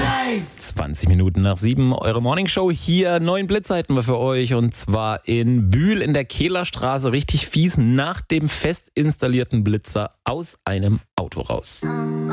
20 Minuten nach 7, eure Morningshow hier. 9 Blitzer hätten wir für euch und zwar in Bühl in der Kehlerstraße. Richtig fies nach dem fest installierten Blitzer aus einem Auto raus.